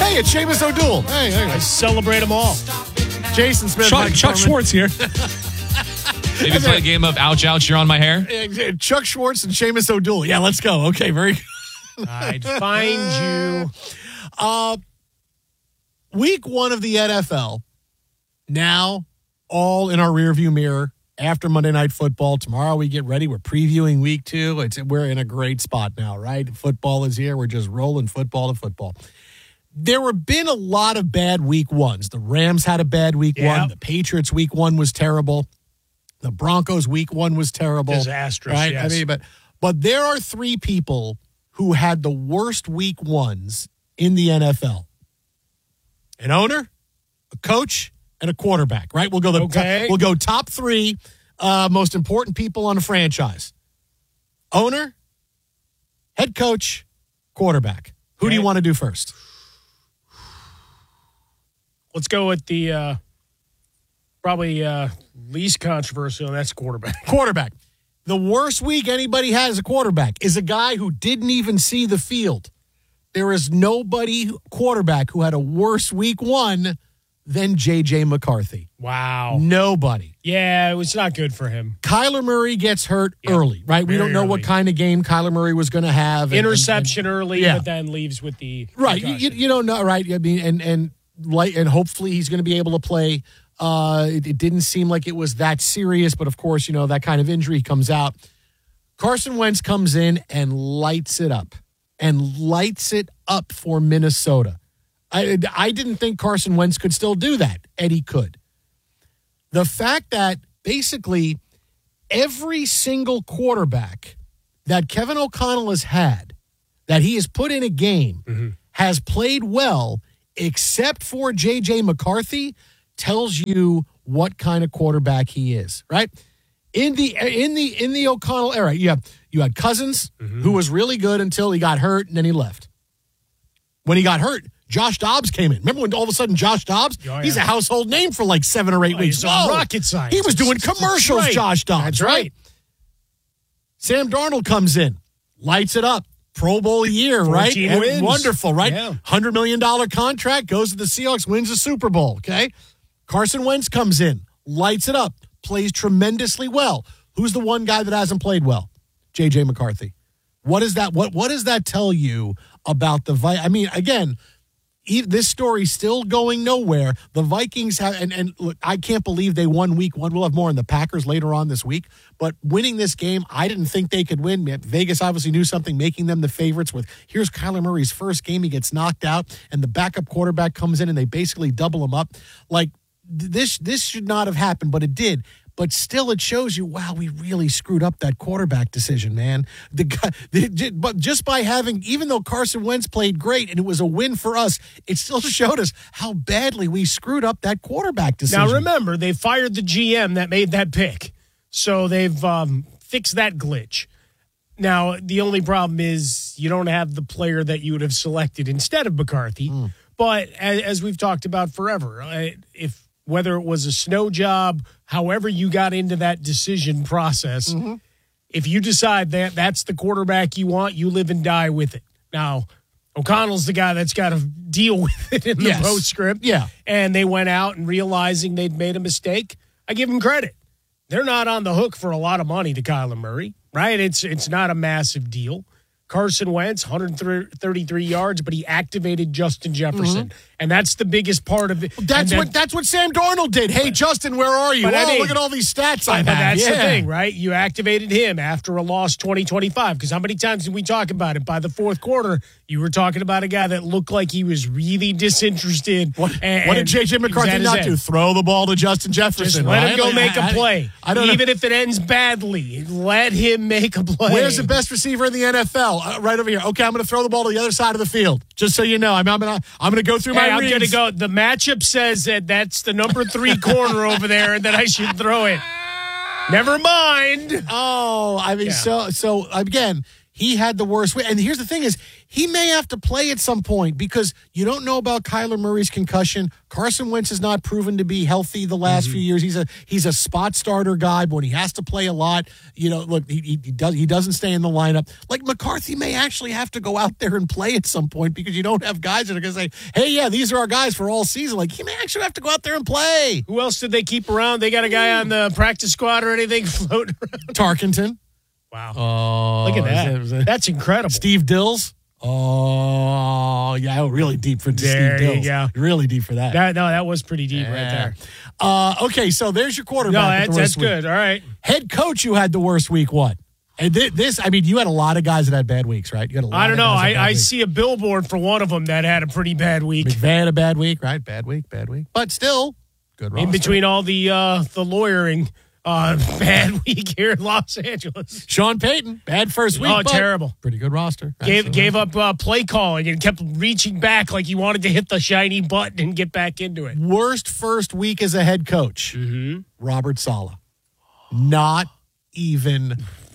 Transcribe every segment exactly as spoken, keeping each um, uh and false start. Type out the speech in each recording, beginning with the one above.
Hey, it's Seamus O'Doul. Hey, hey. I celebrate them all. Jason Smith. Chuck, Chuck Schwartz here. Maybe play a game of ouch, ouch, you're on my hair. Chuck Schwartz and Seamus O'Doul. Yeah, let's go. Okay, very good. I'd find you. Uh, week one of the N F L. Now, all in our rearview mirror. After Monday Night Football, tomorrow we get ready. We're previewing week two. It's we're in a great spot now, right? Football is here. We're just rolling football to football. There have been a lot of bad week ones. The Rams had a bad week Yep. one. The Patriots week one was terrible. The Broncos week one was terrible. Disastrous, right? yes. I mean, but but there are three people who had the worst week ones in the N F L. An owner, a coach, and a quarterback, right? We'll go the Okay. we'll go top three uh, most important people on a franchise. Owner, head coach, quarterback. Who Okay. do you want to do first? Let's go with the uh, probably uh, least controversial, and that's quarterback. Quarterback. The worst week anybody had as a quarterback is a guy who didn't even see the field. There is nobody quarterback who had a worse week one than J J McCarthy. Wow. Nobody. Yeah, it was not good for him. Kyler Murray gets hurt Yeah, early, right? We very don't know what early. kind of game Kyler Murray was going to have. and- and- Interception early, yeah. but then leaves with the Right. You, concussion. you don't know, right? I mean, and and like, and hopefully he's going to be able to play. Uh, it, it didn't seem like it was that serious, but of course, you know, that kind of injury comes out. Carson Wentz comes in and lights it up, and lights it up for Minnesota. I I didn't think Carson Wentz could still do that, and he could. The fact that basically every single quarterback that Kevin O'Connell has had, that he has put in a game, Mm-hmm. has played well, except for J J McCarthy, tells you what kind of quarterback he is, right? In the in the in the O'Connell era, you have you had Cousins, Mm-hmm. who was really good until he got hurt and then he left. When he got hurt, Josh Dobbs came in. Remember when all of a sudden Josh Dobbs? Oh, yeah. He's a household name for like seven or eight Oh, weeks. he's a Whoa! rocket scientist. He was doing That's commercials, right. Josh Dobbs, That's right? right. Sam Darnold comes in, lights it up. Pro Bowl year, right? fourteen And wins. wonderful, right? Yeah. one hundred million dollars contract, goes to the Seahawks, wins the Super Bowl, okay? Carson Wentz comes in, lights it up, plays tremendously well. Who's the one guy that hasn't played well? J J McCarthy. What is that? What What does that tell you about the Vi? I mean, again, e- this story's still going nowhere. The Vikings have, and, and look, I can't believe they won week one. We'll have more on the Packers later on this week. But winning this game, I didn't think they could win. Vegas obviously knew something, making them the favorites. With here's Kyler Murray's first game, he gets knocked out, and the backup quarterback comes in, and they basically double him up. Like th- this, this should not have happened, but it did. But still, it shows you, wow, we really screwed up that quarterback decision, man. The guy, the, but just by having, even though Carson Wentz played great and it was a win for us, it still showed us how badly we screwed up that quarterback decision. Now, remember, they fired the G M that made that pick. So they've um, fixed that glitch. Now, the only problem is you don't have the player that you would have selected instead of McCarthy. Mm. But as, as we've talked about forever, uh, if whether it was a snow job, however you got into that decision process, Mm-hmm. if you decide that that's the quarterback you want, you live and die with it. Now, O'Connell's the guy that's got to deal with it in the Yes. postscript. Yeah. And they went out and realizing they'd made a mistake. I give them credit. They're not on the hook for a lot of money to Kyler Murray, right? It's it's not a massive deal. Carson Wentz, one hundred thirty-three yards, but he activated Justin Jefferson. Mm-hmm. And that's the biggest part of it. That's And then- what that's what Sam Darnold did. Hey, Justin, where are you? But Oh, I mean- look at all these stats But, I but have. that's yeah. the thing, right? You activated him after a loss twenty twenty-five. Because how many times did we talk about it? By the fourth quarter, you were talking about a guy that looked like he was really disinterested. What, and, what did J J and he was McCarthy at his not end. do? Throw the ball to Justin Jefferson. Just let right? him go Like, make I- a play. I, I don't Even know. if it ends badly, let him make a play. Where's the best receiver in the N F L? Uh, right over here. Okay, I'm going to throw the ball to the other side of the field. Just so you know, I'm, I'm going to I'm going to go through Hey, my I'm reads. going to go. The matchup says that that's the number three corner over there and that I should throw it. Never mind. Oh, I mean, Yeah. so so again, He had the worst way. And here's the thing is, he may have to play at some point because you don't know about Kyler Murray's concussion. Carson Wentz has not proven to be healthy the last mm-hmm. few years. He's a he's a spot starter guy, but when he has to play a lot, you know, look, he, he, he does he doesn't stay in the lineup. Like McCarthy may actually have to go out there and play at some point because you don't have guys that are going to say, hey, yeah, these are our guys for all season. Like, he may actually have to go out there and play. Who else did they keep around? They got a guy on the practice squad or anything floating around? Tarkenton. Wow. Oh, look at that. Is it, is it? That's incredible. Steve Dills. Oh, yeah, really deep for there Steve Dills. You go. Really deep for that. that. No, that was pretty deep yeah. right there. Uh, okay, so there's your quarterback. No, that's, the that's week. good. All right. Head coach, you had the worst week what? And th- this, I mean, you had a lot of guys that had bad weeks, right? You had a lot I don't of know. guys that had bad I, I weeks. see a billboard for one of them that had a pretty bad week. McVay had a bad week, right? Bad week, bad week. But still, good roster. In between all the uh, the lawyering, uh, bad week here in Los Angeles. Sean Payton, bad first week. Oh, but terrible. Pretty good roster. Gave Absolutely. gave up uh, play calling and kept reaching back like he wanted to hit the shiny button and get back into it. Worst first week as a head coach, Mm-hmm. Robert Saleh. Not even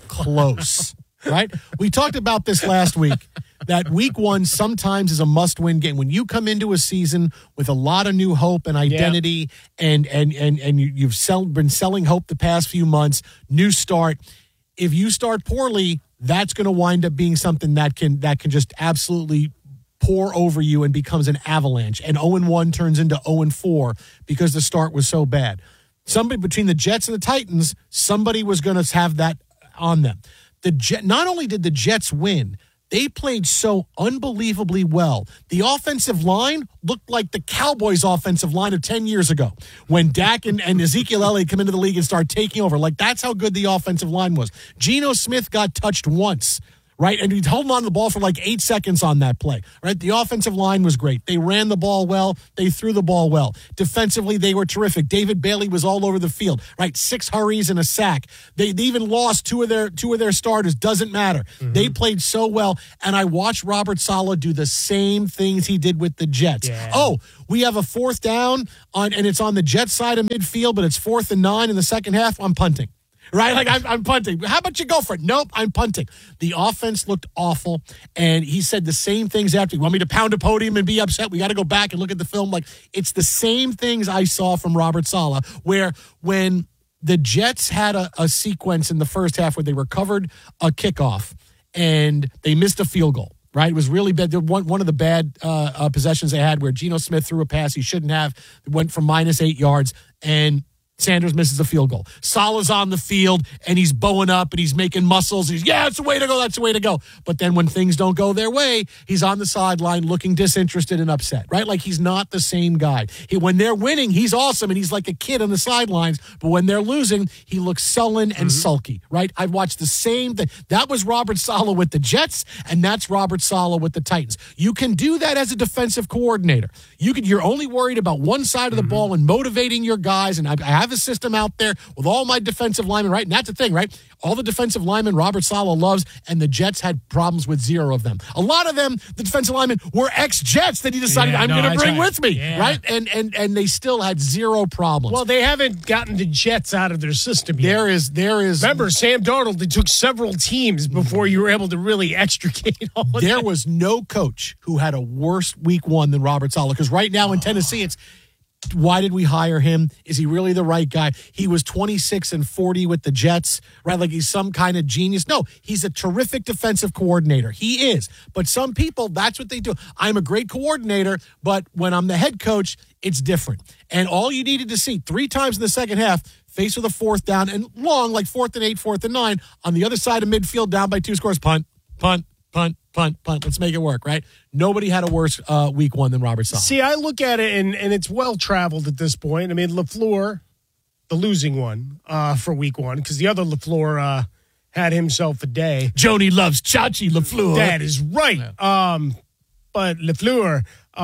close. Right? We talked about this last week, that week one sometimes is a must-win game. When you come into a season with a lot of new hope and identity yeah. and and and and you, you've sell, been selling hope the past few months, new start. If you start poorly, that's going to wind up being something that can that can just absolutely pour over you and becomes an avalanche. And oh and one turns into oh and four because the start was so bad. Somebody between the Jets and the Titans, somebody was going to have that on them. The Jet, not only did the Jets win, they played so unbelievably well. The offensive line looked like the Cowboys' offensive line of ten years ago when Dak and, and Ezekiel Elliott come into the league and start taking over. Like, that's how good the offensive line was. Geno Smith got touched once. Right, and he's holding on to the ball for like eight seconds on that play. Right, the offensive line was great. They ran the ball well. They threw the ball well. Defensively, they were terrific. David Bailey was all over the field. Right, six hurries and a sack. They, they even lost two of their two of their starters. Doesn't matter. Mm-hmm. They played so well. And I watched Robert Saleh do the same things he did with the Jets. Yeah. Oh, we have a fourth down on, and it's on the Jets side of midfield, but it's fourth and nine in the second half. I'm punting. Right? Like, I'm, I'm punting. How about you go for it? Nope, I'm punting. The offense looked awful, and he said the same things after. You want me to pound a podium and be upset? We got to go back and look at the film. Like, it's the same things I saw from Robert Saleh, where when the Jets had a, a sequence in the first half where they recovered a kickoff and they missed a field goal. Right, it was really bad. One one of the bad uh, uh, possessions they had where Geno Smith threw a pass he shouldn't have. It went for minus eight yards, and Sanders misses a field goal. Saleh's on the field, and he's bowing up, and he's making muscles. He's, yeah, it's the way to go. That's the way to go. But then when things don't go their way, he's on the sideline looking disinterested and upset, right? Like, he's not the same guy. He, when they're winning, he's awesome, and he's like a kid on the sidelines. But when they're losing, he looks sullen and mm-hmm. sulky, right? I've watched the same thing. That was Robert Saleh with the Jets, and that's Robert Saleh with the Titans. You can do that as a defensive coordinator. You can, you're only worried about one side of the mm-hmm. ball and motivating your guys, and I, I have a system out there with all my defensive linemen, right? And that's the thing, right? All the defensive linemen Robert Saleh loves, and the Jets had problems with zero of them. A lot of them, the defensive linemen, were ex-Jets that he decided, yeah, I'm no, going to bring right. with me, yeah. right? And and and they still had zero problems. Well, they haven't gotten the Jets out of their system yet. There is, there is. Remember, Sam Darnold, it took several teams before you were able to really extricate all of There that. was no coach who had a worse week one than Robert Saleh, because right now in Tennessee, it's, why did we hire him? Is he really the right guy? He was twenty-six and forty with the Jets, right? Like he's some kind of genius. No, he's a terrific defensive coordinator. He is. But some people, that's what they do. I'm a great coordinator, but when I'm the head coach, it's different. And all you needed to see three times in the second half, faced with a fourth down and long, like fourth and eight, fourth and nine, on the other side of midfield, down by two scores, punt, punt, punt, punt, punt. Let's make it work, right? Nobody had a worse uh, week one than Robert Saleh. See, I look at it, and, and it's well-traveled at this point. I mean, LaFleur, the losing one uh, for week one, because the other LaFleur uh, had himself a day. Joni loves Chachi LaFleur. That is right. Yeah. Um, but LaFleur,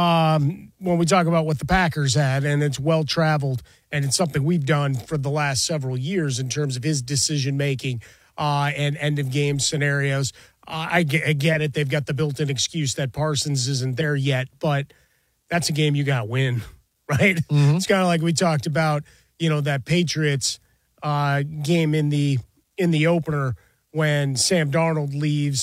um, when we talk about what the Packers had, and it's well-traveled, and it's something we've done for the last several years in terms of his decision-making uh, and end-of-game scenarios, Uh, I, get, I get it. They've got the built-in excuse that Parsons isn't there yet, but that's a game you got to win, right? Mm-hmm. It's kind of like we talked about, you know, that Patriots uh, game in the in the opener when Sam Darnold leaves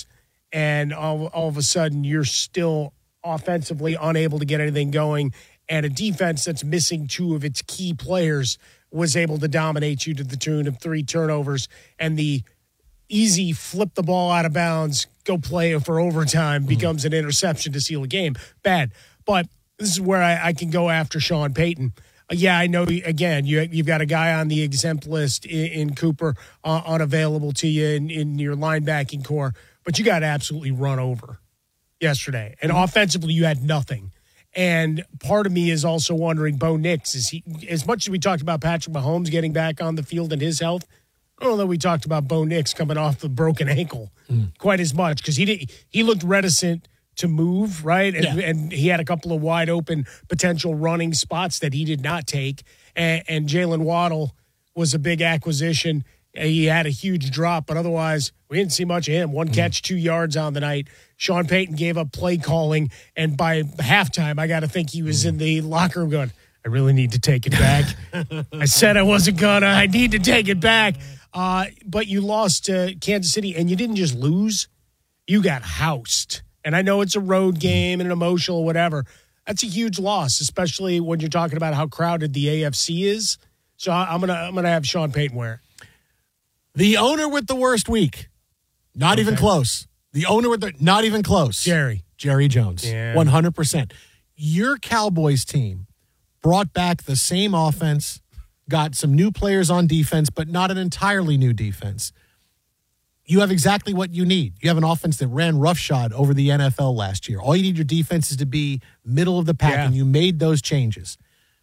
and all, all of a sudden you're still offensively unable to get anything going, and a defense that's missing two of its key players was able to dominate you to the tune of three turnovers, and the easy flip the ball out of bounds, go play it for overtime mm-hmm. becomes an interception to seal a game. Bad. But this is where I, I can go after Sean Payton. Uh, yeah, I know, again, you, you've got a guy on the exempt list in, in Cooper uh, unavailable to you in, in your linebacking core, but you got absolutely run over yesterday. And mm-hmm. offensively, you had nothing. And part of me is also wondering, Bo Nix, is he, as much as we talked about Patrick Mahomes getting back on the field and his health, I don't know that we talked about Bo Nix coming off the broken ankle mm. quite as much, because he did, he looked reticent to move, right? And, yeah. and he had a couple of wide open potential running spots that he did not take. And, and Jalen Waddle was a big acquisition. He had a huge drop, but otherwise we didn't see much of him. One mm. catch, two yards on the night. Sean Payton gave up play calling, and by halftime, I got to think he was mm. in the locker room going, I really need to take it back. I said I wasn't gonna. I need to take it back. Uh, but you lost to Kansas City, and you didn't just lose. You got housed. And I know it's a road game and an emotional whatever. That's a huge loss, especially when you're talking about how crowded the A F C is. So I'm gonna I'm gonna have Sean Payton wear it. The owner with the worst week. Not okay. even close. The owner with the not even close. Jerry. Jerry Jones. Yeah. one hundred percent. Your Cowboys team brought back the same offense, got some new players on defense, but not an entirely new defense. You have exactly what you need. You have an offense that ran roughshod over the N F L last year. All you need your defense is to be middle of the pack, yeah. and you made those changes.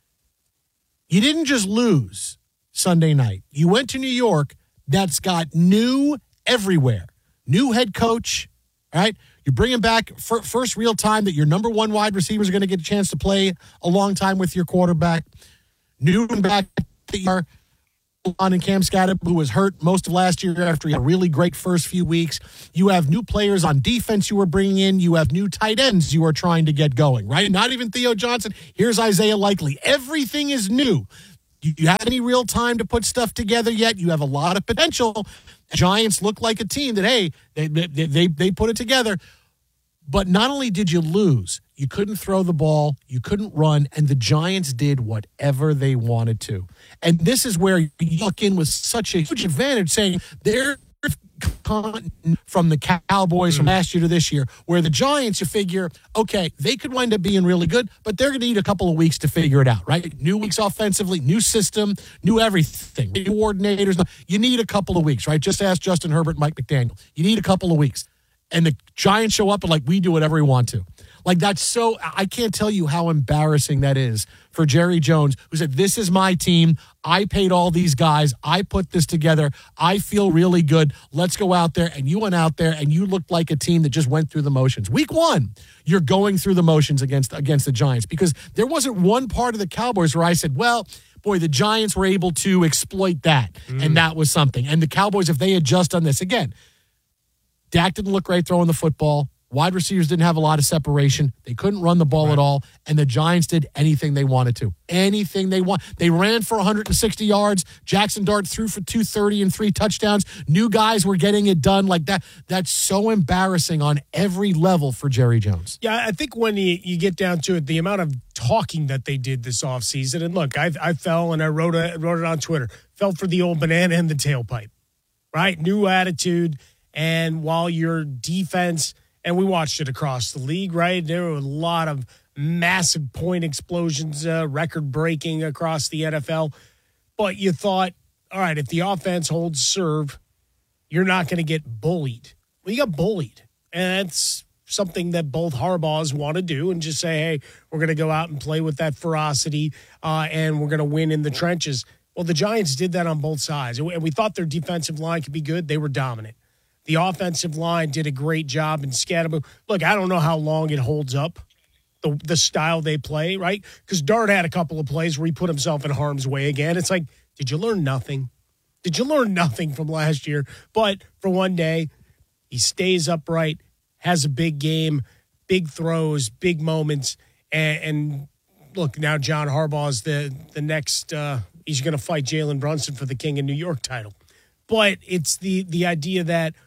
You didn't just lose Sunday night. You went to New York that's got new everywhere. New head coach, all right? You're bringing back for first real time that your number one wide receivers are going to get a chance to play a long time with your quarterback. New back on and Cam Scatterb, who was hurt most of last year after he had a really great first few weeks. You have new players on defense you are bringing in. You have new tight ends you are trying to get going, right? Not even Theo Johnson. Here's Isaiah Likely. Everything is new. Do you have any real time to put stuff together yet? You have a lot of potential. Giants look like a team that, hey, they they they, they put it together. But not only did you lose, you couldn't throw the ball, you couldn't run, and the Giants did whatever they wanted to. And this is where you look in with such a huge advantage, saying they're from the Cowboys from last year to this year, where the Giants, you figure, okay, they could wind up being really good, but they're going to need a couple of weeks to figure it out, right? New weeks offensively, new system, new everything, new coordinators. You need a couple of weeks, right? Just ask Justin Herbert, Mike McDaniel. You need a couple of weeks. And the Giants show up and like, we do whatever we want to. Like, that's so, I can't tell you how embarrassing that is for Jerry Jones, who said, this is my team. I paid all these guys. I put this together. I feel really good. Let's go out there. And you went out there and you looked like a team that just went through the motions. Week one, you're going through the motions against, against the Giants, because there wasn't one part of the Cowboys where I said, well, boy, the Giants were able to exploit that. Mm. And that was something. And the Cowboys, if they adjust on this, again, Dak didn't look great throwing the football. Wide receivers didn't have a lot of separation. They couldn't run the ball right. at all. And the Giants did anything they wanted to. Anything they want. They ran for one hundred sixty yards. Jackson Dart threw for two thirty and three touchdowns. New guys were getting it done like that. That's so embarrassing on every level for Jerry Jones. Yeah, I think when you, you get down to it, the amount of talking that they did this offseason, and look, I, I fell and I wrote, a, wrote it on Twitter, fell for the old banana in the tailpipe, right? New attitude. And while your defense, and we watched it across the league, right? There were a lot of massive point explosions, uh, record-breaking across the N F L. But you thought, all right, if the offense holds serve, you're not going to get bullied. Well, you got bullied. And that's something that both Harbaughs want to do, and just say, hey, we're going to go out and play with that ferocity, uh, and we're going to win in the trenches. Well, the Giants did that on both sides. And we thought their defensive line could be good. They were dominant. The offensive line did a great job in Scatterbo. Look, I don't know how long it holds up, the the style they play, right? Because Dart had a couple of plays where he put himself in harm's way again. It's like, did you learn nothing? Did you learn nothing from last year? But for one day, he stays upright, has a big game, big throws, big moments. And, and look, now John Harbaugh is the, the next, uh, he's going to fight Jalen Brunson for the King of New York title. But it's the the idea that,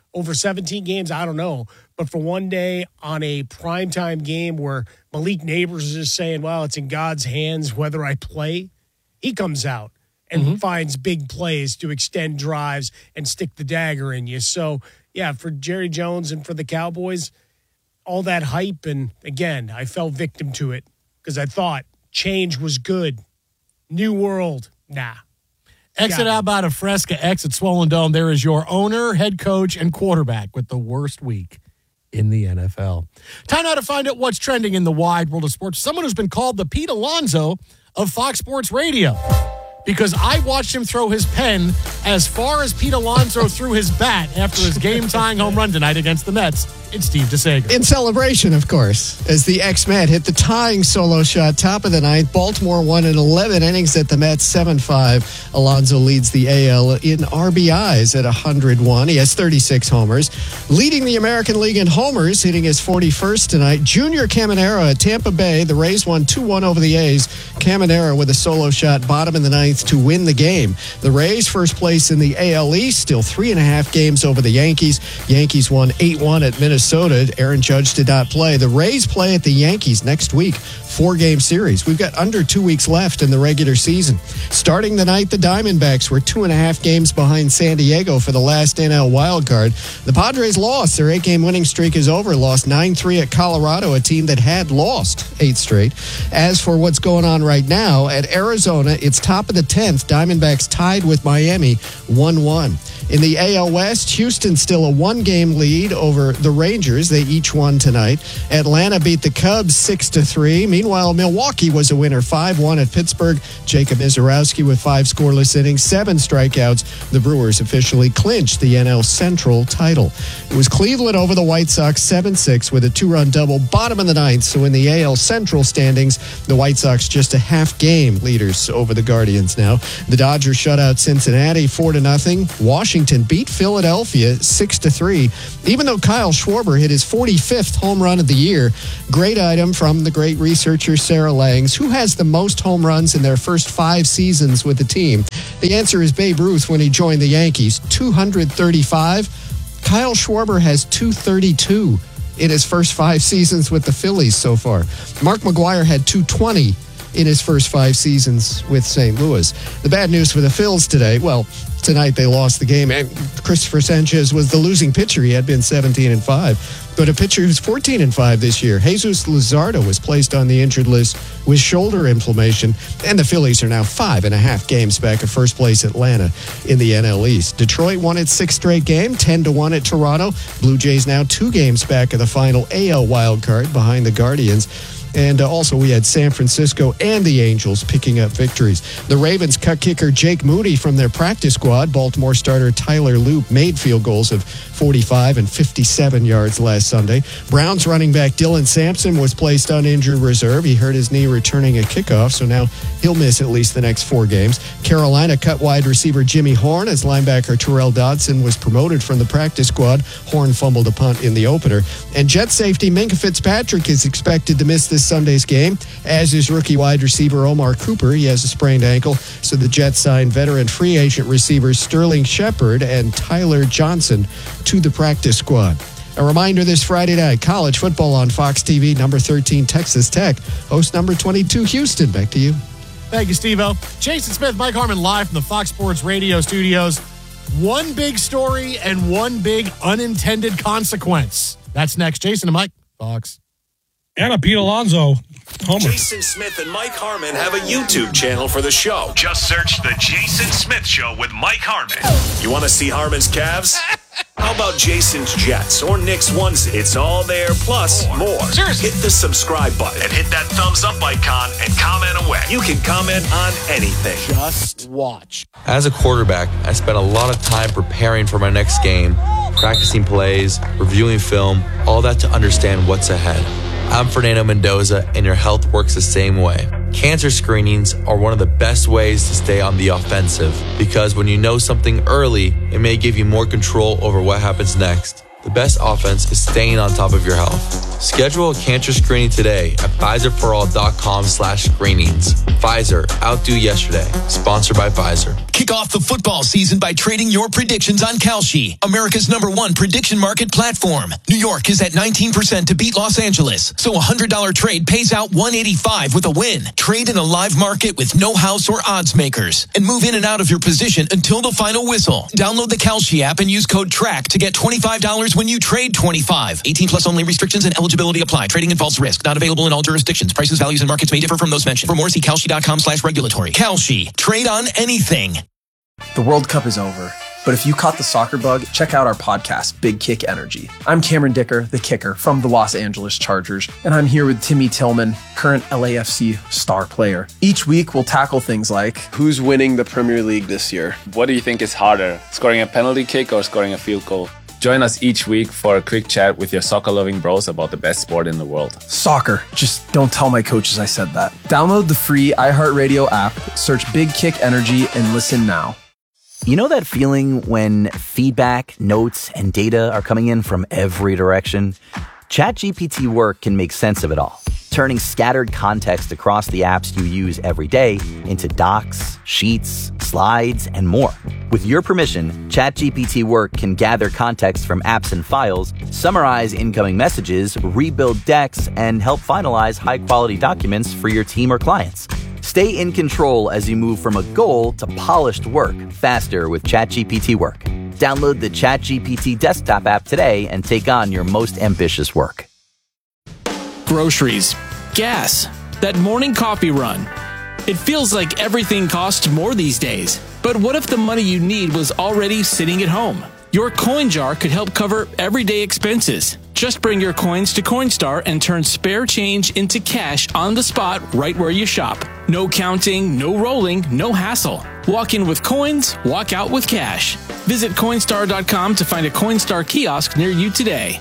over seventeen games, I don't know. But for one day on a primetime game where Malik Neighbors is just saying, well, it's in God's hands whether I play, he comes out and mm-hmm. finds big plays to extend drives and stick the dagger in you. So, yeah, for Jerry Jones and for the Cowboys, all that hype, and again, I fell victim to it because I thought change was good. New world, nah. Exit out about a Fresca, exit Swollen Dome. There is your owner, head coach, and quarterback with the worst week in the N F L. Time now to find out what's trending in the wide world of sports. Someone who's been called the Pete Alonso of Fox Sports Radio, because I watched him throw his pen as far as Pete Alonso threw his bat after his game-tying home run tonight against the Mets. It's Steve DeSager. In celebration, of course, as the ex-Met hit the tying solo shot top of the ninth. Baltimore won in eleven innings at the Mets, seven five. Alonso leads the A L in R B Is at one hundred one. He has thirty-six homers. Leading the American League in homers, hitting his forty-first tonight. Junior Caminero at Tampa Bay. The Rays won two one over the A's. Caminero with a solo shot bottom in the ninth to win the game. The Rays first place in the A L East, still three and a half games over the Yankees. Yankees won eight one at Minnesota. Aaron Judge did not play. The Rays play at the Yankees next week. Four-game series. We've got under two weeks left in the regular season. Starting the night, the Diamondbacks were two and a half games behind San Diego for the last N L wildcard. The Padres lost. Their eight-game winning streak is over. Lost nine three at Colorado, a team that had lost eight straight. As for what's going on right now, at Arizona, it's top of the tenth. Diamondbacks tied with Miami, one one. In the A L West, Houston still a one-game lead over the Rangers. They each won tonight. Atlanta beat the Cubs six to three. Meanwhile, Milwaukee was a winner five one at Pittsburgh. Jacob Mizorowski with five scoreless innings, seven strikeouts. The Brewers officially clinched the N L Central title. It was Cleveland over the White Sox seven six with a two-run double bottom of the ninth. So in the A L Central standings, the White Sox just a half-game leaders over the Guardians now. The Dodgers shut out Cincinnati four to nothing. Washington beat Philadelphia six to three. Even though Kyle Schwarber hit his forty-fifth home run of the year, great item from the great researcher Sarah Langs. Who has the most home runs in their first five seasons with the team? The answer is Babe Ruth when he joined the Yankees, two hundred thirty-five. Kyle Schwarber has two thirty-two in his first five seasons with the Phillies so far. Mark McGwire had two twenty in his first five seasons with Saint Louis. The bad news for the Phils today, well, tonight they lost the game, and Christopher Sanchez was the losing pitcher. He had been seventeen and five, but a pitcher who's fourteen and five this year. Jesus Luzardo was placed on the injured list with shoulder inflammation, and the Phillies are now five and a half games back of first place Atlanta in the N L East. Detroit won its sixth straight game, ten to one at Toronto. Blue Jays now two games back of the final A L wildcard behind the Guardians. And uh, also we had San Francisco and the Angels picking up victories. The Ravens cut kicker Jake Moody from their practice squad. Baltimore starter Tyler Loop made field goals of forty-five and fifty-seven yards last Sunday. Browns running back Dylan Sampson was placed on injured reserve. He hurt his knee returning a kickoff, so now he'll miss at least the next four games. Carolina cut wide receiver Jimmy Horn as linebacker Terrell Dodson was promoted from the practice squad. Horn fumbled a punt in the opener. And Jet safety Minkah Fitzpatrick is expected to miss this Sunday's game, as is rookie wide receiver Omar Cooper. He has a sprained ankle, so the Jets signed veteran free agent receivers Sterling Shepard and Tyler Johnson to the practice squad. A reminder this Friday night, college football on Fox T V. Number thirteen, Texas Tech hosts number twenty-two, Houston. Back to you. Thank you, Steve-O. Jason Smith, Mike Harmon live from the Fox Sports Radio studios. One big story and one big unintended consequence. That's next. Jason and Mike, Fox. And a Pete Alonso homer. Jason Smith and Mike Harmon have a YouTube channel for the show. Just search The Jason Smith Show with Mike Harmon. You want to see Harmon's calves? How about Jason's Jets or Nick's onesie? It's all there, plus more. Seriously. Hit the subscribe button and hit that thumbs up icon and comment away. You can comment on anything. Just watch. As a quarterback, I spent a lot of time preparing for my next game, practicing plays, reviewing film, all that to understand what's ahead. I'm Fernando Mendoza, and your health works the same way. Cancer screenings are one of the best ways to stay on the offensive, because when you know something early, it may give you more control over what happens next. The best offense is staying on top of your health. Schedule a cancer screening today at Pfizerforall.com slash screenings. Pfizer, outdo yesterday. Sponsored by Pfizer. Kick off the football season by trading your predictions on Kalshi, America's number one prediction market platform. New York is at nineteen percent to beat Los Angeles, so a one hundred dollars trade pays out one eighty-five with a win. Trade in a live market with no house or odds makers, and move in and out of your position until the final whistle. Download the Kalshi app and use code TRACK to get twenty-five dollars when you trade twenty-five. eighteen plus only. Restrictions and eligibility apply. Trading involves risk. Not available in all jurisdictions. Prices, values, and markets may differ from those mentioned. For more, see Kalshi.com slash regulatory. Kalshi. Trade on anything. The World Cup is over, but if you caught the soccer bug, check out our podcast, Big Kick Energy. I'm Cameron Dicker, the kicker from the Los Angeles Chargers, and I'm here with Timmy Tillman, current L A F C star player. Each week, we'll tackle things like, who's winning the Premier League this year? What do you think is harder, scoring a penalty kick or scoring a field goal? Join us each week for a quick chat with your soccer-loving bros about the best sport in the world. Soccer. Just don't tell my coaches I said that. Download the free iHeartRadio app, search Big Kick Energy, and listen now. You know that feeling when feedback, notes, and data are coming in from every direction? ChatGPT Work can make sense of it all, turning scattered context across the apps you use every day into docs, sheets, slides, and more. With your permission, ChatGPT Work can gather context from apps and files, summarize incoming messages, rebuild decks, and help finalize high-quality documents for your team or clients. Stay in control as you move from a goal to polished work faster with ChatGPT Work. Download the ChatGPT desktop app today and take on your most ambitious work. Groceries, gas, that morning coffee run. It feels like everything costs more these days. But what if the money you need was already sitting at home? Your coin jar could help cover everyday expenses. Just bring your coins to Coinstar and turn spare change into cash on the spot right where you shop. No counting, no rolling, no hassle. Walk in with coins, walk out with cash. Visit Coinstar dot com to find a Coinstar kiosk near you today.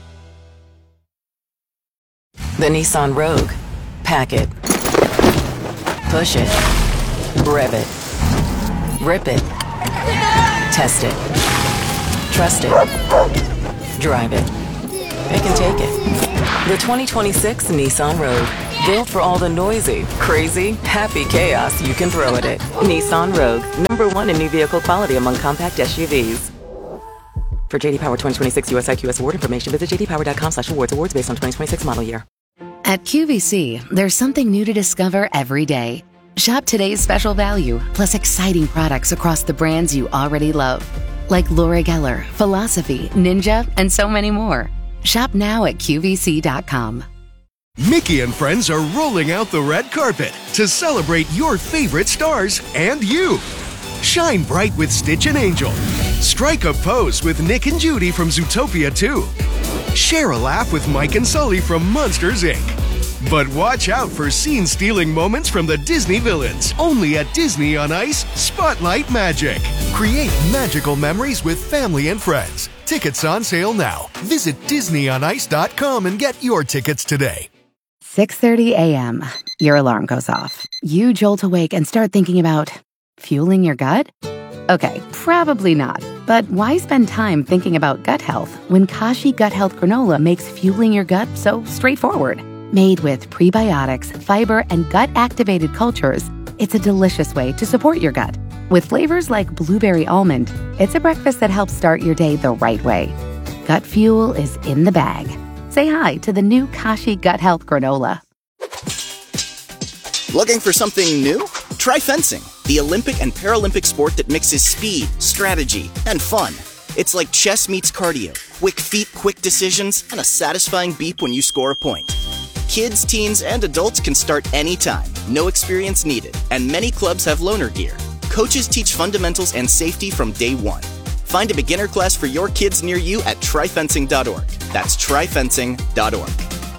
The Nissan Rogue. Pack it. Push it. Rev it. Rip it. Test it. Trust it. Drive it. It can take it. The twenty twenty-six Nissan Rogue. Built for all the noisy, crazy, happy chaos you can throw at it. Nissan Rogue. Number one in new vehicle quality among compact S U Vs. For J D Power twenty twenty-six U S I Q S award information, visit j d power dot com slash awards. Awards based on twenty twenty-six model year. At Q V C, there's something new to discover every day. Shop today's special value, plus exciting products across the brands you already love. Like Laura Geller, Philosophy, Ninja, and so many more. Shop now at Q V C dot com. Mickey and friends are rolling out the red carpet to celebrate your favorite stars and you. Shine bright with Stitch and Angel. Strike a pose with Nick and Judy from Zootopia two. Share a laugh with Mike and Sully from Monsters, Incorporated. But watch out for scene-stealing moments from the Disney villains. Only at Disney on Ice, Spotlight Magic. Create magical memories with family and friends. Tickets on sale now. Visit disney on ice dot com and get your tickets today. six thirty a.m. Your alarm goes off. You jolt awake and start thinking about fueling your gut? Okay, probably not. But why spend time thinking about gut health when Kashi Gut Health Granola makes fueling your gut so straightforward? Made with prebiotics, fiber, and gut-activated cultures, it's a delicious way to support your gut. With flavors like blueberry almond, it's a breakfast that helps start your day the right way. Gut fuel is in the bag. Say hi to the new Kashi Gut Health Granola. Looking for something new? Try fencing, the Olympic and Paralympic sport that mixes speed, strategy, and fun. It's like chess meets cardio, quick feet, quick decisions, and a satisfying beep when you score a point. Kids, teens, and adults can start anytime, no experience needed, and many clubs have loaner gear. Coaches teach fundamentals and safety from day one. Find a beginner class for your kids near you at try fencing dot org. That's try fencing dot org.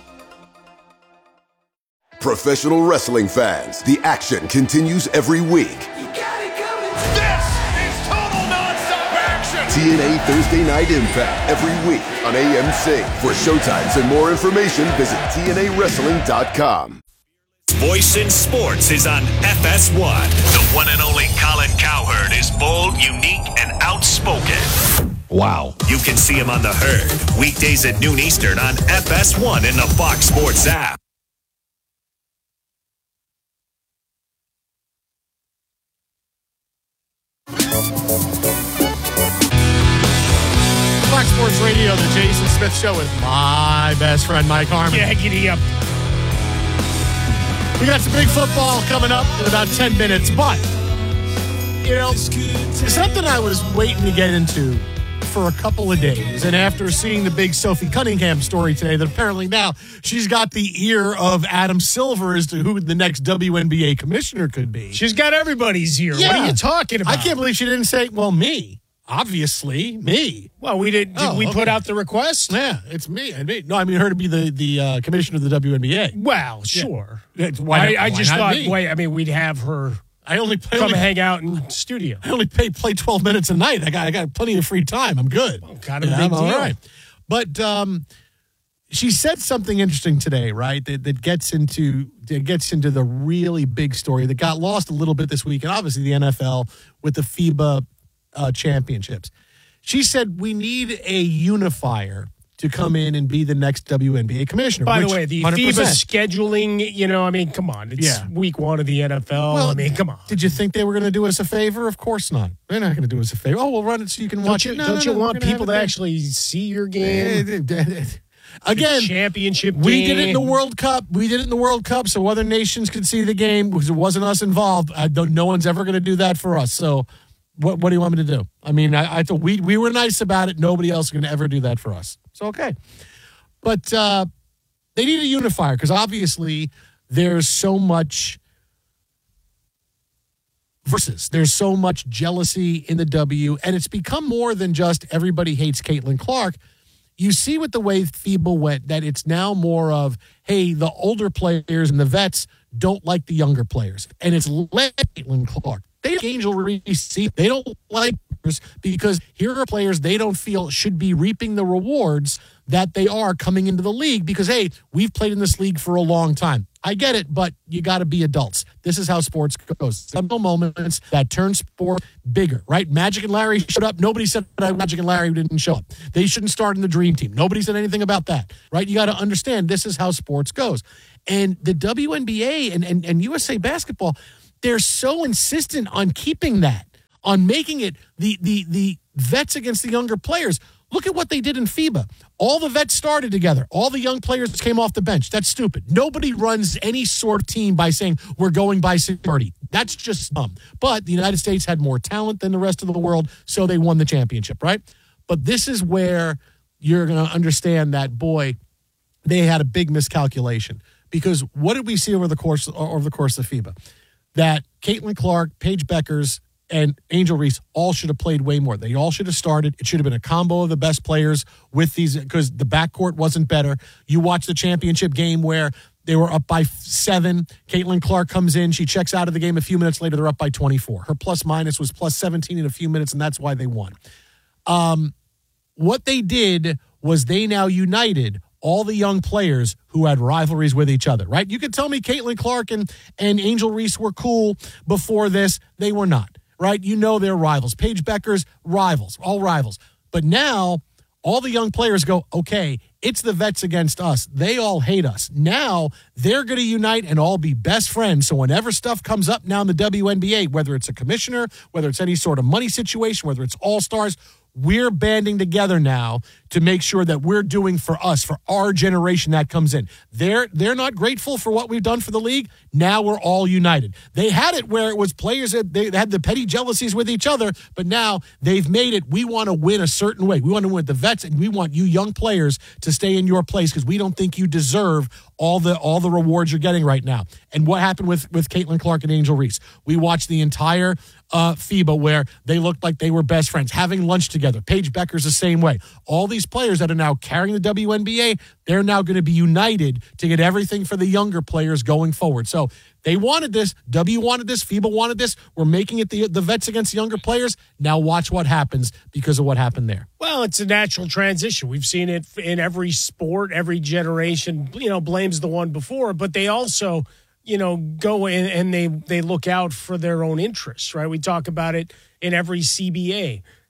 Professional wrestling fans, the action continues every week. This is total nonstop action! T N A Thursday Night Impact every week on A M C. For showtimes and more information, visit T N A wrestling dot com. Voice in Sports is on F S one. The one and only Colin Cowherd is bold, unique, and outspoken. Wow. You can see him on The Herd, weekdays at noon Eastern on F S one in the Fox Sports app. Fox Sports Radio, the Jason Smith Show with my best friend, Mike Harmon. Yeah, giddy up. We got some big football coming up in about ten minutes, but, you know, something I was waiting to get into for a couple of days, and after seeing the big Sophie Cunningham story today, that apparently now she's got the ear of Adam Silver as to who the next W N B A commissioner could be. She's got everybody's ear. Yeah. What are you talking about? I can't believe she didn't say, well, me. Obviously, me. Well, we did. Did oh, we okay. put out the request? Yeah, it's me. I mean, no, I mean her to be the the uh, commissioner of the W N B A. Well, sure. Yeah. Why, I, I why just not thought. me? Wait, I mean, we'd have her. I only play, come only, hang out in studio. I only pay, play twelve minutes a night. I got I got plenty of free time. I'm good. Well, kind of yeah, a big I'm all deal. right. But um, she said something interesting today, right? That, that gets into that gets into the really big story that got lost a little bit this week, and obviously the N F L with the FIBA uh, championships. She said we need a unifier to come in and be the next W N B A commissioner. By which, the way, the one hundred percent. FIBA scheduling, you know, I mean, come on. It's Yeah. week one of the N F L. Well, I mean, come on. Did you think they were going to do us a favor? Of course not. They're not going to do us a favor. Oh, we'll run it so you can Don't watch you, it. No, don't no, you no, want we're gonna people to have it actually see your game? there. Again, The championship we game. did it in the World Cup. We did it in the World Cup so other nations could see the game because it wasn't us involved. I don't, no one's ever going to do that for us. So what what do you want me to do? I mean, I, I thought we, we were nice about it. Nobody else is going to ever do that for us. So, okay. But uh, they need a unifier because obviously there's so much versus. There's so much jealousy in the W, and it's become more than just everybody hates Caitlin Clark. You see with the way FIBA went that it's now more of, hey, the older players and the vets don't like the younger players. And it's led Caitlin Clark. They like Angel Reese. They don't like players because here are players they don't feel should be reaping the rewards that they are coming into the league because, hey, we've played in this league for a long time. I get it, but you got to be adults. This is how sports goes. Simple moments that turn sport bigger, right? Magic and Larry showed up. Nobody said that Magic and Larry didn't show up. They shouldn't start in the dream team. Nobody said anything about that, right? You got to understand this is how sports goes. And the W N B A and, and, and U S A Basketball, they're so insistent on keeping that, on making it the the the vets against the younger players. Look at what they did in FIBA. All the vets started together. All the young players came off the bench. That's stupid. Nobody runs any sort of team by saying we're going by seniority. That's just dumb. But the United States had more talent than the rest of the world, so they won the championship, right? But this is where you're going to understand that, boy, they had a big miscalculation. Because what did we see over the course over the course of FIBA? That Caitlin Clark, Paige Beckers, and Angel Reese all should have played way more. They all should have started. It should have been a combo of the best players with these because the backcourt wasn't better. You watch the championship game where they were up by seven. Caitlin Clark comes in. She checks out of the game. A few minutes later, they're up by twenty-four. Her plus minus was plus seventeen in a few minutes, and that's why they won. Um, what they did was they now united all the young players who had rivalries with each other, right? You could tell me Caitlin Clark and, and Angel Reese were cool before this. They were not. Right? You know they're rivals. Paige Beckers, rivals, all rivals. But now all the young players go, okay, it's the vets against us. They all hate us. Now they're going to unite and all be best friends. So whenever stuff comes up now in the W N B A, whether it's a commissioner, whether it's any sort of money situation, whether it's all-stars, we're banding together now to make sure that we're doing for us, for our generation that comes in. They're they're not grateful for what we've done for the league. Now we're all united. They had it where it was players that they had the petty jealousies with each other, but now they've made it. We want to win a certain way. We want to win with the vets, and we want you young players to stay in your place because we don't think you deserve all the all the rewards you're getting right now. And what happened with with Caitlin Clark and Angel Reese? We watched the entire uh, FIBA where they looked like they were best friends, having lunch together. Paige Beckers the same way. All these players that are now carrying the W N B A, they're now going to be united to get everything for the younger players going forward. So they wanted this. W wanted this. FIBA wanted this. We're making it the, the vets against the younger players. Now watch what happens because of what happened there. Well, it's a natural transition. We've seen it in every sport. Every generation, you know, blames the one before, but they also, you know, go in and they, they look out for their own interests, right? We talk about it in every C B A.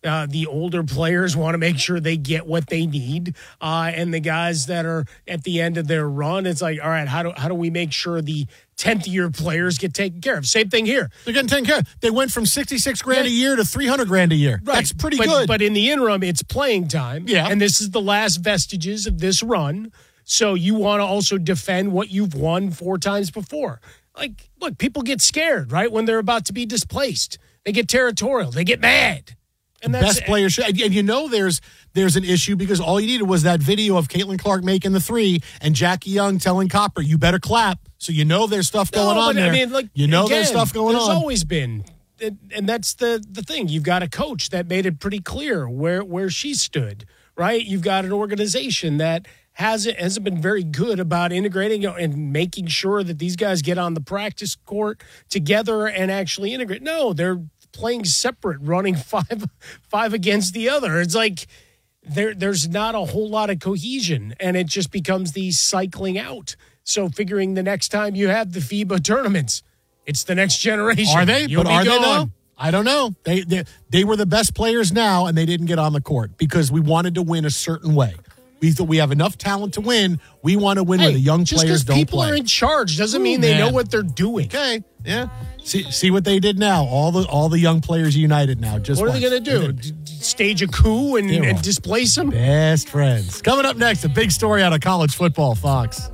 Uh, the older players want to make sure they get what they need. Uh, and the guys that are at the end of their run, it's like, all right, how do, how do we make sure the tenth year players get taken care of? Same thing here. They're getting taken care of. They went from sixty-six grand yeah. a year to three hundred grand a year. Right. That's pretty but, good. But in the interim, it's playing time. Yeah. And this is the last vestiges of this run. So you want to also defend what you've won four times before. Like, look, people get scared, right? When they're about to be displaced. They get territorial. They get mad. And that's best player should, and you know there's there's an issue because all you needed was that video of Caitlin Clark making the three and Jackie Young telling Copper, you better clap. So you know there's stuff going no, on but, there. I mean, like, you know again, there's stuff going there's on. There's always been. And that's the, the thing. You've got a coach that made it pretty clear where, where she stood, right? You've got an organization that hasn't, hasn't been very good about integrating and making sure that these guys get on the practice court together and actually integrate. No, they're playing separate, running five five against the other. It's like there there's not a whole lot of cohesion, and it just becomes the cycling out. So figuring the next time you have the FIBA tournaments, it's the next generation. Are they? You'll but are gone. they though? I don't know. They, they they were the best players now, and they didn't get on the court because we wanted to win a certain way. We thought we have enough talent to win. We want to win hey, where the young just players don't people play. People are in charge doesn't Ooh, mean they man. know what they're doing. Okay, yeah. See, see what they did now. All the all the young players united now. Just what are watch. they going to do? D- stage a coup and, and displace them? Best friends. Coming up next, a big story out of college football, Fox.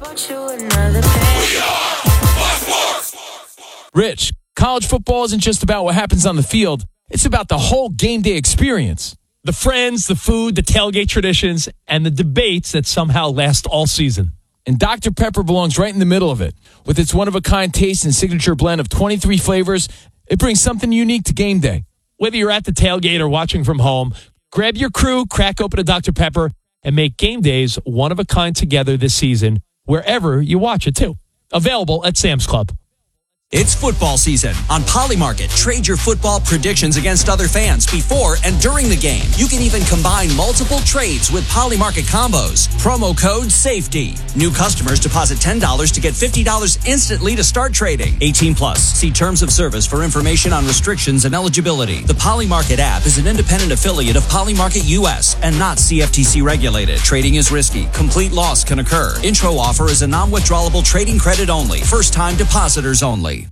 Rich, college football isn't just about what happens on the field. It's about the whole game day experience. The friends, the food, the tailgate traditions, and the debates that somehow last all season. And Doctor Pepper belongs right in the middle of it. With its one-of-a-kind taste and signature blend of twenty-three flavors, it brings something unique to game day. Whether you're at the tailgate or watching from home, grab your crew, crack open a Doctor Pepper, and make game days one-of-a-kind together this season, wherever you watch it, too. Available at Sam's Club. It's football season. On Polymarket, trade your football predictions against other fans before and during the game. You can even combine multiple trades with Polymarket combos. Promo code SAFETY. New customers deposit ten dollars to get fifty dollars instantly to start trading. eighteen plus. See terms of service for information on restrictions and eligibility. The Polymarket app is an independent affiliate of Polymarket U S and not C F T C regulated. Trading is risky. Complete loss can occur. Intro offer is a non-withdrawable trading credit only. First-time depositors only.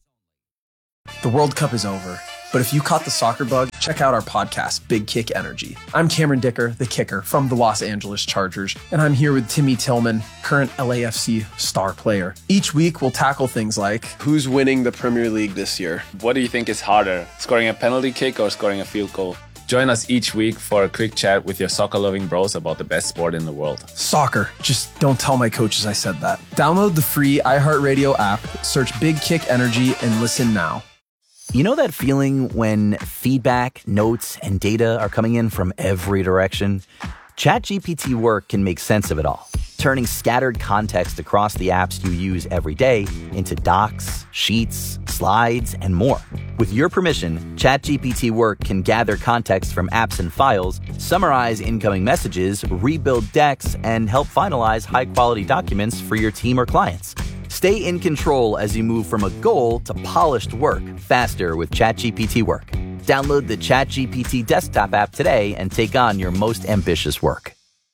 The World Cup is over, but if you caught the soccer bug, check out our podcast, Big Kick Energy. I'm Cameron Dicker, the kicker from the Los Angeles Chargers, and I'm here with Timmy Tillman, current L A F C star player. Each week, we'll tackle things like, who's winning the Premier League this year? What do you think is harder, scoring a penalty kick or scoring a field goal? Join us each week for a quick chat with your soccer-loving bros about the best sport in the world. Soccer. Just don't tell my coaches I said that. Download the free iHeartRadio app, search Big Kick Energy, and listen now. You know that feeling when feedback, notes, and data are coming in from every direction? ChatGPT Work can make sense of it all, turning scattered context across the apps you use every day into docs, sheets, slides, and more. With your permission, ChatGPT Work can gather context from apps and files, summarize incoming messages, rebuild decks, and help finalize high-quality documents for your team or clients. Stay in control as you move from a goal to polished work faster with ChatGPT Work. Download the ChatGPT desktop app today and take on your most ambitious work.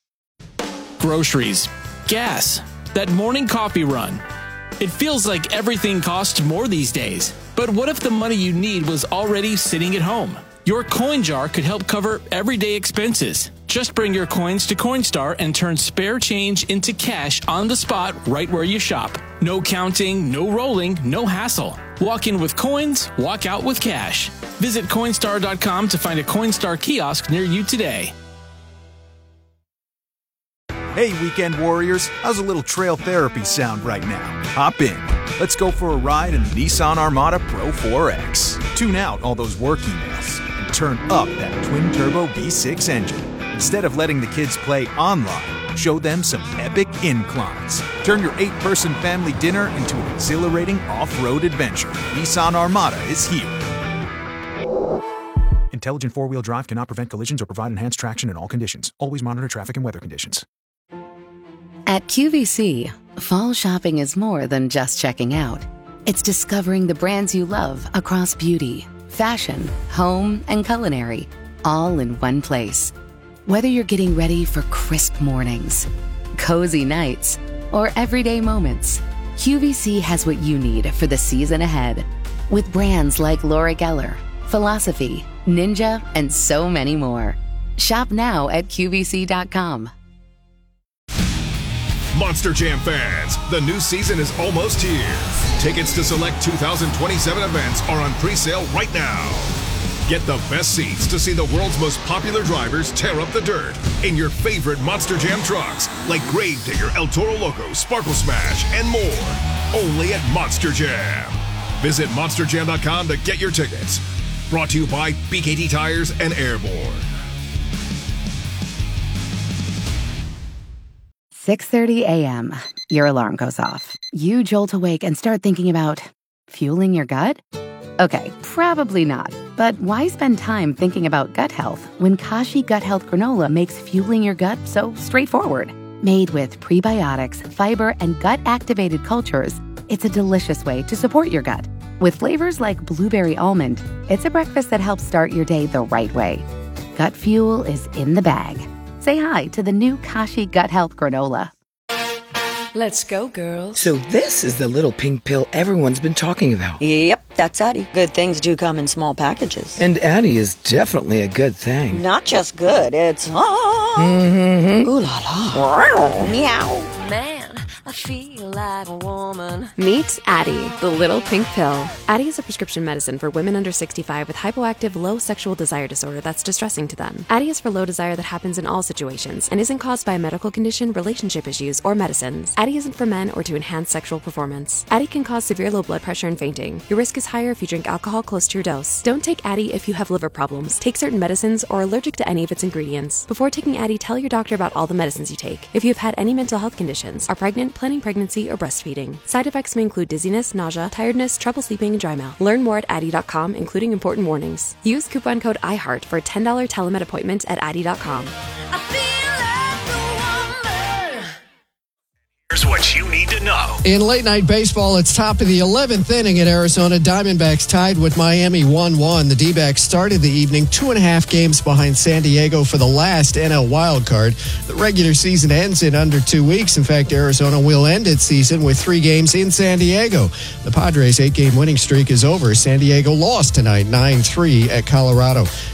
Groceries, gas, that morning coffee run. It feels like everything costs more these days. But what if the money you need was already sitting at home? Your coin jar could help cover everyday expenses. Just bring your coins to Coinstar and turn spare change into cash on the spot right where you shop. No counting, no rolling, no hassle. Walk in with coins, walk out with cash. Visit Coinstar dot com to find a Coinstar kiosk near you today. Hey, weekend warriors, how's a little trail therapy sound right now? Hop in. Let's go for a ride in the Nissan Armada Pro four X. Tune out all those work emails and turn up that twin-turbo V six engine. Instead of letting the kids play online, show them some epic inclines. Turn your eight-person family dinner into an exhilarating off-road adventure. Nissan Armada is here. Intelligent four-wheel drive cannot prevent collisions or provide enhanced traction in all conditions. Always monitor traffic and weather conditions. At Q V C, fall shopping is more than just checking out. It's discovering the brands you love across beauty, fashion, home, and culinary. all in one place. Whether you're getting ready for crisp mornings, cozy nights, or everyday moments, Q V C has what you need for the season ahead. With brands like Laura Geller, Philosophy, Ninja, and so many more. Shop now at Q V C dot com. Monster Jam fans, the new season is almost here. Tickets to select two thousand twenty-seven events are on pre-sale right now. Get the best seats to see the world's most popular drivers tear up the dirt in your favorite Monster Jam trucks like Gravedigger, El Toro Loco, Sparkle Smash, and more. Only at Monster Jam. Visit monster jam dot com to get your tickets. Brought to you by B K T Tires and Airborne. six thirty a.m. Your alarm goes off. You jolt awake and start thinking about fueling your gut? Okay, probably not. But why spend time thinking about gut health when Kashi Gut Health Granola makes fueling your gut so straightforward? Made with prebiotics, fiber, and gut-activated cultures, it's a delicious way to support your gut. With flavors like blueberry almond, it's a breakfast that helps start your day the right way. Gut fuel is in the bag. Say hi to the new Kashi Gut Health Granola. Let's go, girls. So this is the little pink pill everyone's been talking about. Yep, that's Addie. Good things do come in small packages. And Addie is definitely a good thing. Not just good, it's... Oh. Mm-hmm. Ooh la la. Meow. Man, I feel like a woman. Meet Addie, the little pink pill. Addie is a prescription medicine for women under sixty-five with hypoactive low sexual desire disorder that's distressing to them. Addie is for low desire that happens in all situations and isn't caused by a medical condition, relationship issues, or medicines. Addie isn't for men or to enhance sexual performance. Addie can cause severe low blood pressure and fainting. Your risk is higher if you drink alcohol close to your dose. Don't take Addie if you have liver problems, take certain medicines, or are allergic to any of its ingredients. Before taking Addie, tell your doctor about all the medicines you take. If you have had any mental health conditions, are pregnant, planning pregnancy, or breastfeeding. Side effects may include dizziness, nausea, tiredness, trouble sleeping, and dry mouth. Learn more at Addie dot com, including important warnings. Use coupon code iHeart for a ten dollars telemed appointment at Addie dot com. Here's what you need to know. In late night baseball, it's top of the eleventh inning at Arizona. Diamondbacks tied with Miami one one. The D-backs started the evening two and a half games behind San Diego for the last N L wildcard. The regular season ends in under two weeks. In fact, Arizona will end its season with three games in San Diego. The Padres' eight-game winning streak is over. San Diego lost tonight nine three at Colorado.